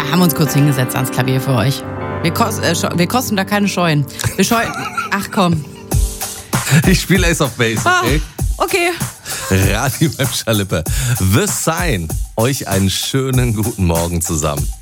haben uns kurz hingesetzt ans Klavier für euch. Wir kosten da keine Scheuen. Wir scheuen... Ach komm. Ich spiele Ace of Base, okay? Okay. Radio beim Schalippe. The Sign. Euch einen schönen guten Morgen zusammen.